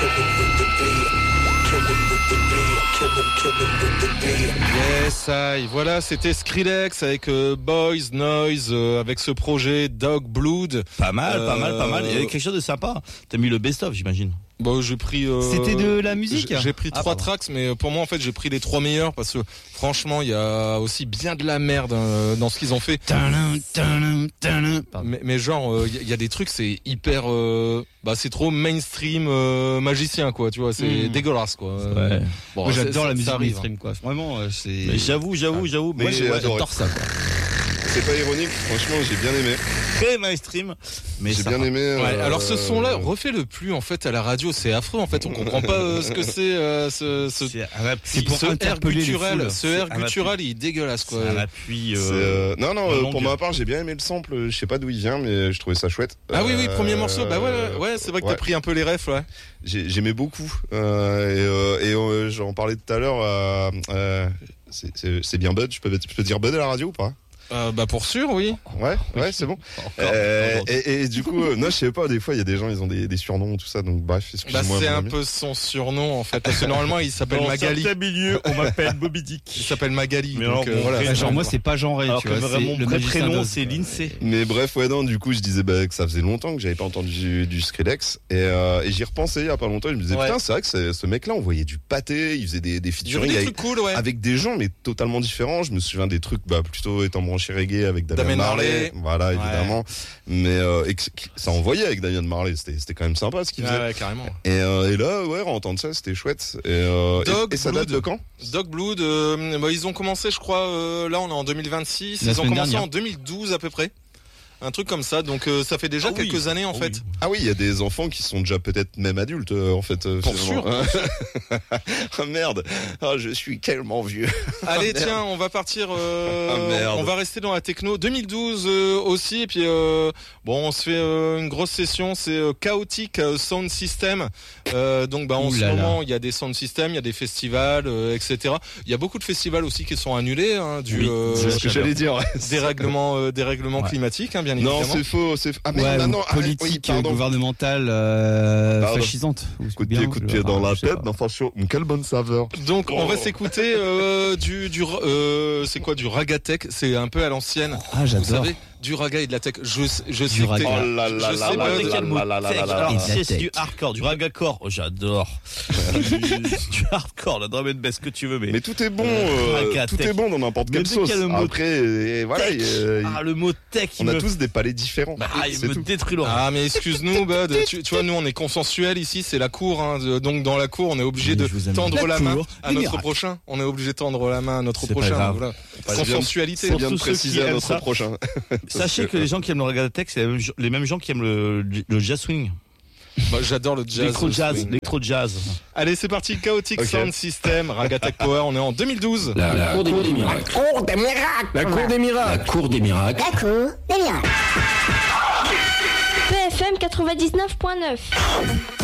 Yes, I. Voilà, c'était Skrillex avec Boys Noise, avec ce projet Dog Blood. Pas mal. Il y avait quelque chose de sympa. T'as mis le best-of, j'imagine. Bon, j'ai pris. C'était de la musique. J'ai pris 3 tracks, mais pour moi, en fait, j'ai pris les 3 meilleurs parce que franchement, il y a aussi bien de la merde dans ce qu'ils ont fait. Mais genre, il y a des trucs, c'est hyper. C'est trop mainstream magicien, quoi. Tu vois, c'est dégueulasse, quoi. Ouais. Bon, moi, j'adore la musique ça arrive, mainstream, quoi. Vraiment, c'est. Mais j'avoue. Mais moi, j'adore ça, quoi. C'est pas ironique, franchement, j'ai bien aimé. Très mainstream, mais j'ai bien aimé. Ouais, alors ce son-là, refais-le plus en fait à la radio, c'est affreux en fait, on comprend pas ce que c'est c'est pour ce air guttural, il est dégueulasse quoi. C'est un appui. Non, pour ma part, j'ai bien aimé le sample. Je sais pas d'où il vient, mais je trouvais ça chouette. Ah oui, premier morceau. Bah ouais, c'est vrai que t'as pris un peu les refs, ouais. J'aimais beaucoup. J'en parlais tout à l'heure. C'est bien Bud. Je peux dire Bud à la radio ou pas? Pour sûr, oui. Ouais, c'est bon. Et du coup, non, je sais pas, des fois, il y a des gens, ils ont des surnoms, tout ça, donc bref, excuse-moi. C'est un peu son surnom, en fait, parce que normalement, il s'appelle Magali. Dans certains milieux, on m'appelle Bobby Dick. Il s'appelle Magali. Mais donc, voilà. Genre, moi, c'est pas genré, alors tu vois. Mon vrai prénom, c'est Lindsay. Mais bref, du coup, je disais que ça faisait longtemps que j'avais pas entendu du Skrillex, et j'y repensais il y a pas longtemps, je me disais, putain, c'est vrai que ce mec-là, on voyait du pâté, il faisait des featuring avec des gens, mais totalement différents. Je me souviens des trucs, plutôt étant branché reggae avec Damien Marley, voilà, évidemment, mais ça envoyait avec Damien Marley, c'était quand même sympa ce qu'il faisait. Ouais, carrément. Et là, entendre ça, c'était chouette. Et ça date de quand? Dog Blood, ils ont commencé, je crois, là on est en 2026, ils ont commencé en 2012 à peu près. Un truc comme ça, donc ça fait déjà quelques années en fait. Ah oui, il y a des enfants qui sont déjà peut-être même adultes en fait. Pour sûr. Ah merde, je suis tellement vieux. Allez tiens, on va partir, on va rester dans la techno. 2012 aussi, et puis on se fait une grosse session, c'est Chaotic Sound System. Donc en ce moment il y a des sound systems, il y a des festivals, etc. Il y a beaucoup de festivals aussi qui sont annulés, c'est ce que j'allais dire. Dérèglement climatique, bien évidemment. Non, c'est faux. Politique gouvernementale fascisante. Coup de pied dans la tête, quelle bonne saveur. Donc on va s'écouter c'est quoi, du ragatech, c'est un peu à l'ancienne. Ah, j'adore. Vous savez, du raga et de la tech. Je sais que c'est du hardcore, du ragacore. Oh, j'adore. Du hardcore, la drum and bass que tu veux, mais tout est bon. Tout est bon dans n'importe quelle sauce. Après, voilà. Le mot tech. On a tous des palais différents. Il me détruit l'oreille. Ah mais excuse-nous, Bud. Tu vois, nous on est consensuels ici, c'est la cour. Donc dans la cour, on est obligé de tendre la main à notre prochain. On est obligé de tendre la main à notre prochain. Voilà. Consensualité. C'est bien de préciser à notre prochain. Sachez que les gens qui aiment le ragatech, c'est les mêmes gens qui aiment le jazz swing. J'adore le jazz. L'électro-jazz. Allez, c'est parti. Chaotic Sound System, Ragatech Power. On est en 2012. La cour des miracles. La cour des miracles. La cour des miracles. La cour des miracles. PFM 99.9.